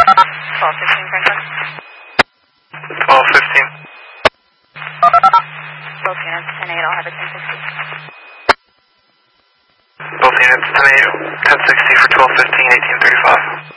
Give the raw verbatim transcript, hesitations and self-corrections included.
twelve fifteen Franklin. twelve fifteen. Both units, ten eight, I'll have it ten sixty. Both units, ten eight, ten sixty for twelve fifteen, eighteen thirty-five.